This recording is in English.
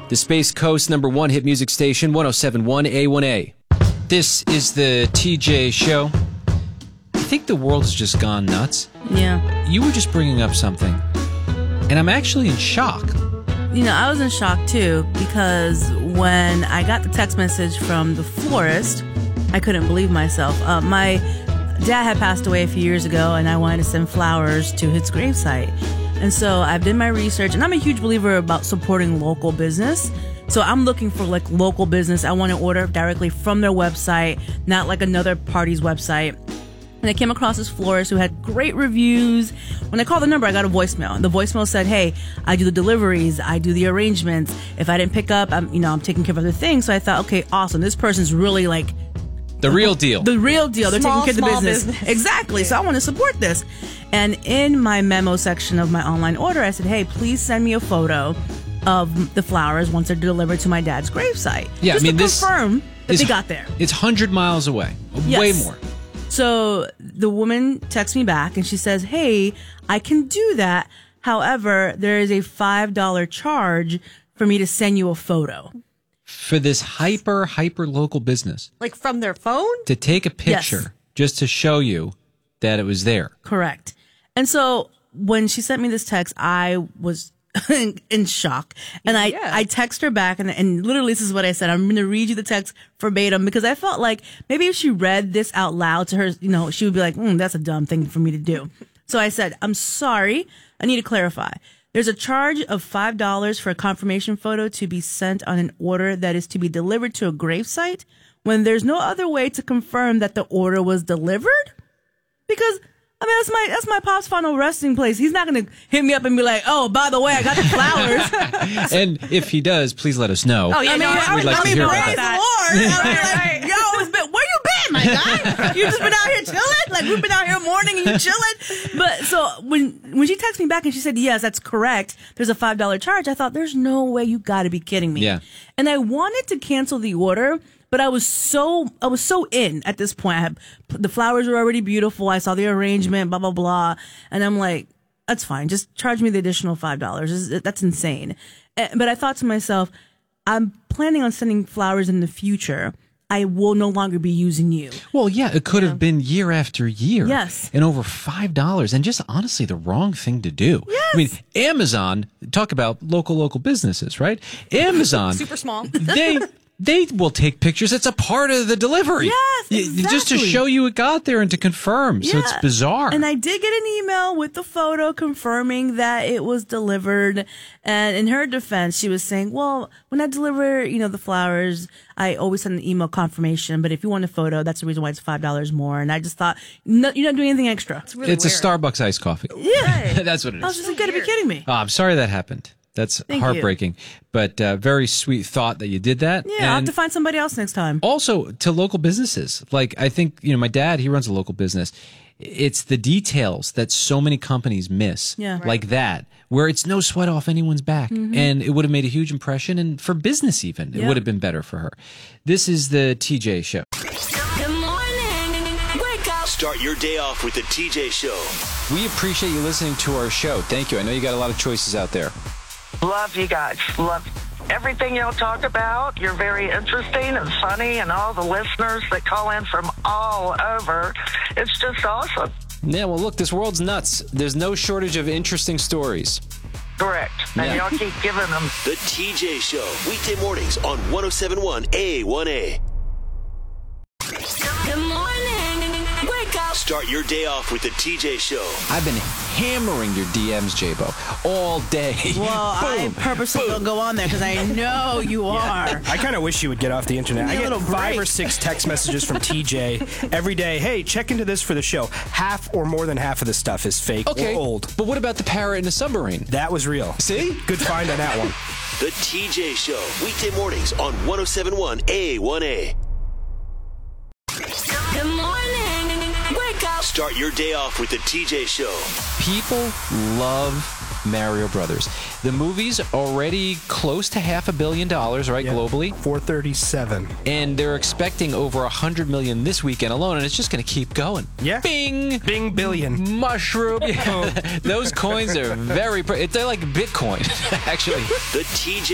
the Space Coast #1 hit music station, 107.1 A1A. This is the TJ Show. I think the world has just gone nuts. Yeah. You were just bringing up something, and I'm actually in shock. You know, I was in shock too, because when I got the text message from the florist, I couldn't believe myself. My dad had passed away a few years ago, and I wanted to send flowers to his gravesite. And so I've done my research, and I'm a huge believer about supporting local business. So I'm looking for like local business. I want to order directly from their website, not like another party's website. And I came across this florist who had great reviews. When I called the number, I got a voicemail. And the voicemail said, hey, I do the deliveries. I do the arrangements. If I didn't pick up, I'm taking care of other things. So I thought, okay, awesome. This person's really like the real deal. The real deal. They're taking care of the business. Exactly. Yeah. So I want to support this. And in my memo section of my online order, I said, hey, please send me a photo of the flowers once they're delivered to my dad's gravesite. Yeah, just I mean, to this confirm that they got there. It's 100 miles away. Yes. Way more. So the woman texts me back and she says, hey, I can do that. However, there is a $5 charge for me to send you a photo. For this hyper local business. Like from their phone? To take a picture Yes. just to show you that it was there. Correct. And so when she sent me this text, I was in shock. And I text her back and literally this is what I said. I'm going to read you the text verbatim because I felt like maybe if she read this out loud to her, she would be like, that's a dumb thing for me to do. So I said, I'm sorry. I need to clarify. There's a charge of $5 for a confirmation photo to be sent on an order that is to be delivered to a gravesite when there's no other way to confirm that the order was delivered? Because I mean, that's my pop's final resting place. He's not going to hit me up and be like, oh, by the way, I got the flowers. And if he does, please let us know. Oh, yeah, We'd like to hear about praise that. the Lord. I'll be like, yo, where you been, my guy? You just been out here chilling? Like, we've been out here morning and you chilling? But so when she texted me back and she said, yes, that's correct, there's a $5 charge, I thought, there's no way, you got to be kidding me. Yeah. And I wanted to cancel the order, but I was so in at this point. The flowers were already beautiful. I saw the arrangement, blah, blah, blah. And I'm like, that's fine. Just charge me the additional $5. That's insane. But I thought to myself, I'm planning on sending flowers in the future. I will no longer be using you. Well, yeah, it could have been year after year. Yes. And over $5. And just honestly, the wrong thing to do. Yes. I mean, Amazon, talk about local businesses, right? Amazon. Super small. They will take pictures. It's a part of the delivery. Yes, exactly. Just to show you it got there and to confirm. So it's bizarre. And I did get an email with the photo confirming that it was delivered. And in her defense, she was saying, well, when I deliver, the flowers, I always send an email confirmation. But if you want a photo, that's the reason why it's $5 more. And I just thought, no, you're not doing anything extra. It's really It's a weird. Starbucks iced coffee. Yeah. That's what it is. I was just like, you gotta be kidding me. Oh, I'm sorry that happened. That's Thank heartbreaking. But very sweet thought that you did that. Yeah, I'll have to find somebody else next time. Also, to local businesses. Like, I think, my dad, he runs a local business. It's the details that so many companies miss. Yeah. Like that, where it's no sweat off anyone's back. And it would have made a huge impression. And for business even, it would have been better for her. This is the TJ Show. Good morning. Wake up. Start your day off with the TJ Show. We appreciate you listening to our show. Thank you. I know you got a lot of choices out there. Love you guys. Love everything y'all talk about. You're very interesting and funny, and all the listeners that call in from all over. It's just awesome. Yeah, well, look, this world's nuts. There's no shortage of interesting stories. Correct. And y'all keep giving them. The TJ Show. Weekday mornings on 107.1 A1A. Good morning. Wake up. Start your day off with the TJ Show. I've been hammering your DMs, J-Bo, all day. Well, I purposely don't go on there because I know you are. I kind of wish you would get off the internet. Give me I a get little 5 or break. 6 text messages from TJ every day. Hey, check into this for the show. Half or more than half of the stuff is fake or old. But what about the parrot in the submarine? That was real. See? Good find on that one. The TJ Show. Weekday mornings on 107.1 A1A. Good morning. Wake up. Start your day off with the TJ Show. People love Mario Brothers. The movie's already close to $500 million, right, globally? 437. And they're expecting over $100 million this weekend alone, and it's just going to keep going. Yeah. Bing! Bing billion. Mushroom. Yeah. Those coins are very... They're like Bitcoin, actually. The TJ